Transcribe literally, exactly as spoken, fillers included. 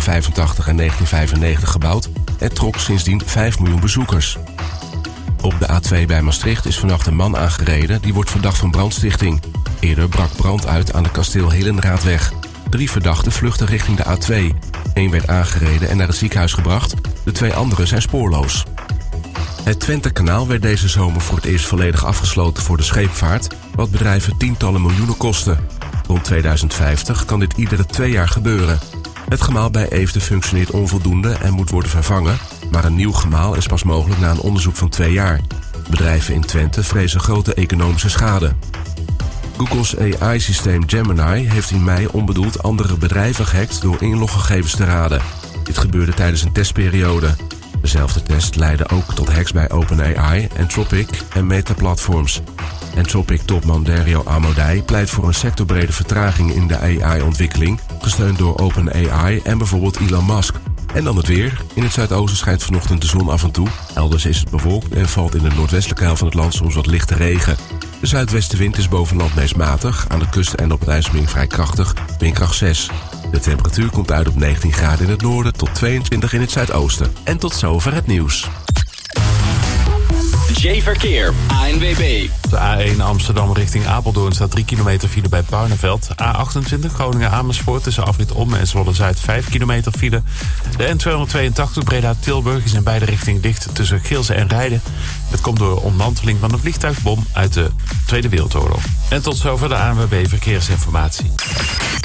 vijfentachtig en negentien vijfennegentig gebouwd en trok sindsdien vijf miljoen bezoekers. Op de A twee bij Maastricht is vannacht een man aangereden die wordt verdacht van brandstichting. Eerder brak brand uit aan de Kasteel Helenraadweg. Drie verdachten vluchten richting de A twee. Eén werd aangereden en naar het ziekenhuis gebracht. De twee anderen zijn spoorloos. Het Twentekanaal werd deze zomer voor het eerst volledig afgesloten voor de scheepvaart, wat bedrijven tientallen miljoenen kosten. Rond tweeduizend vijftig kan dit iedere twee jaar gebeuren. Het gemaal bij Eefde functioneert onvoldoende en moet worden vervangen, maar een nieuw gemaal is pas mogelijk na een onderzoek van twee jaar. Bedrijven in Twente vrezen grote economische schade. Google's A I-systeem Gemini heeft in mei onbedoeld andere bedrijven gehackt door inloggegevens te raden. Dit gebeurde tijdens een testperiode. Dezelfde test leidde ook tot hacks bij OpenAI, Anthropic en Meta Platforms. Anthropic-topman Dario Amodei pleit voor een sectorbrede vertraging in de A I-ontwikkeling, gesteund door OpenAI en bijvoorbeeld Elon Musk. En dan het weer. In het zuidoosten schijnt vanochtend de zon af en toe. Elders is het bewolkt en valt in de noordwestelijke helft van het land soms wat lichte regen. De zuidwestenwind is boven land meest matig, aan de kust en op het IJsselmeer vrij krachtig, windkracht zes. De temperatuur komt uit op negentien graden in het noorden tot tweeëntwintig in het zuidoosten. En tot zover het nieuws. J-Verkeer, A N W B. De A één Amsterdam richting Apeldoorn staat drie kilometer file bij Barneveld. A achtentwintig Groningen-Amersfoort tussen afrit Om en Zwolle-Zuid vijf kilometer file. De N tweehonderdtweeëntachtig Breda-Tilburg is in beide richtingen dicht tussen Geelze en Rijden. Het komt door ontmanteling van een vliegtuigbom uit de Tweede Wereldoorlog. En tot zover de A N W B Verkeersinformatie.